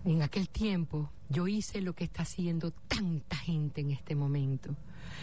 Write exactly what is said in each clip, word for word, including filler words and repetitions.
en aquel tiempo, yo hice lo que está haciendo tanta gente en este momento.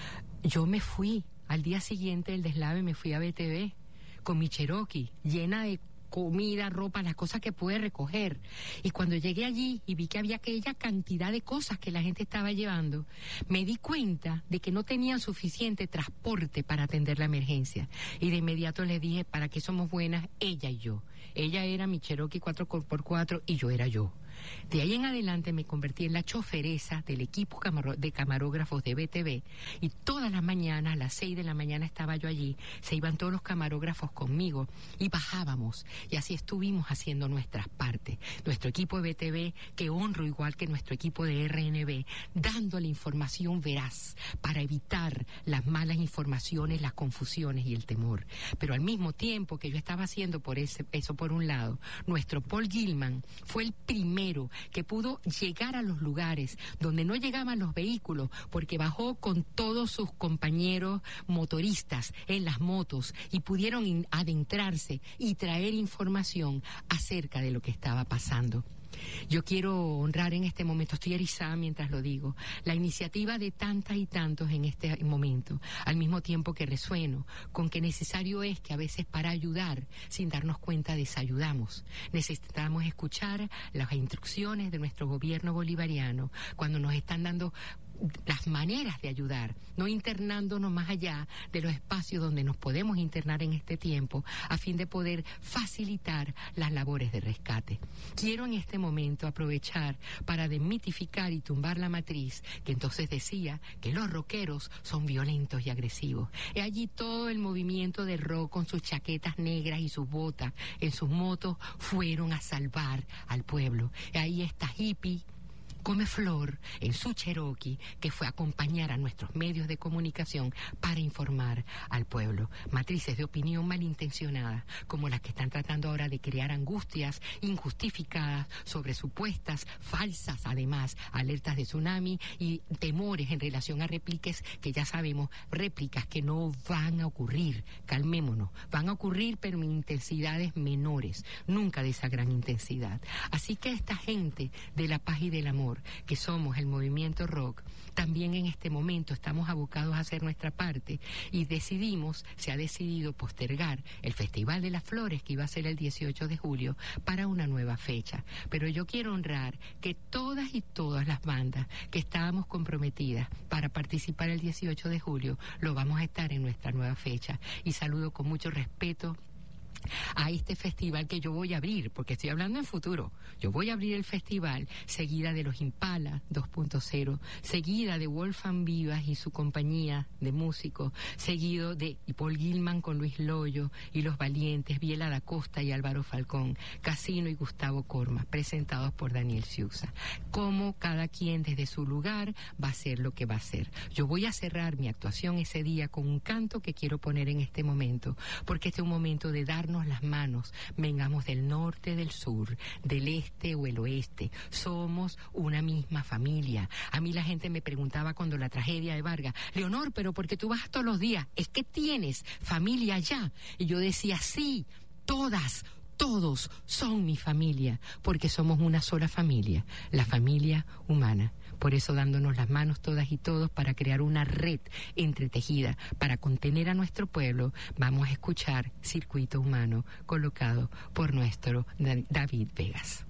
Yo me fui, al día siguiente del deslave me fui a B T V con mi Cherokee, llena de comida, ropa, las cosas que pude recoger. Y cuando llegué allí y vi que había aquella cantidad de cosas que la gente estaba llevando, me di cuenta de que no tenían suficiente transporte para atender la emergencia. Y de inmediato les dije, ¿para qué somos buenas? Ella y yo. Ella era mi Cherokee cuatro por cuatro y yo era yo. De ahí en adelante me convertí en la choferesa del equipo de camarógrafos de B T V y todas las mañanas, a las seis de la mañana estaba yo allí, se iban todos los camarógrafos conmigo y bajábamos y así estuvimos haciendo nuestras partes. Nuestro equipo de B T V, que honro igual que nuestro equipo de R N B, dando la información veraz para evitar las malas informaciones, las confusiones y el temor. Pero al mismo tiempo que yo estaba haciendo por ese, eso por un lado, nuestro Paul Gilman fue el primero que pudo llegar a los lugares donde no llegaban los vehículos porque bajó con todos sus compañeros motoristas en las motos y pudieron adentrarse y traer información acerca de lo que estaba pasando. Yo quiero honrar en este momento, estoy erizada mientras lo digo, la iniciativa de tantas y tantos en este momento, al mismo tiempo que resueno con que necesario es que a veces para ayudar, sin darnos cuenta, desayudamos. Necesitamos escuchar las instrucciones de nuestro gobierno bolivariano cuando nos están dando las maneras de ayudar, no internándonos más allá de los espacios donde nos podemos internar en este tiempo, a fin de poder facilitar las labores de rescate. Quiero en este momento aprovechar para desmitificar y tumbar la matriz que entonces decía que los rockeros son violentos y agresivos. Y allí todo el movimiento del rock con sus chaquetas negras y sus botas en sus motos fueron a salvar al pueblo. Y ahí está hippie Come Flor en su Cherokee, que fue a acompañar a nuestros medios de comunicación para informar al pueblo. Matrices de opinión malintencionadas, como las que están tratando ahora de crear angustias injustificadas sobre supuestas, falsas además, alertas de tsunami y temores en relación a réplicas que ya sabemos, réplicas que no van a ocurrir. Calmémonos, van a ocurrir pero en intensidades menores, nunca de esa gran intensidad. Así que esta gente de la paz y del amor, que somos el movimiento rock, también en este momento estamos abocados a hacer nuestra parte y decidimos, se ha decidido postergar el Festival de las Flores, que iba a ser el dieciocho de julio, para una nueva fecha. Pero yo quiero honrar que todas y todas las bandas que estábamos comprometidas para participar el dieciocho de julio, lo vamos a estar en nuestra nueva fecha. Y saludo con mucho respeto a este festival que yo voy a abrir, porque estoy hablando en futuro. Yo voy a abrir el festival seguida de los Impala dos punto cero, seguida de Wolfgang Vivas y su compañía de músicos, seguido de Paul Gilman con Luis Loyo y Los Valientes, Biela da Costa y Álvaro Falcón, Casino y Gustavo Corma, presentados por Daniel Sciuzza. Como cada quien desde su lugar va a hacer lo que va a hacer. Yo voy a cerrar mi actuación ese día con un canto que quiero poner en este momento, porque este es un momento de dar las manos, vengamos del norte, del sur, del este o el oeste, somos una misma familia. A mí la gente me preguntaba cuando la tragedia de Vargas, Leonor, pero ¿por qué tú vas todos los días? ¿Es que tienes familia allá? Y yo decía, sí, todas, todos son mi familia, porque somos una sola familia, la familia humana. Por eso dándonos las manos todas y todos para crear una red entretejida para contener a nuestro pueblo, vamos a escuchar Circuito Humano, colocado por nuestro David Vegas.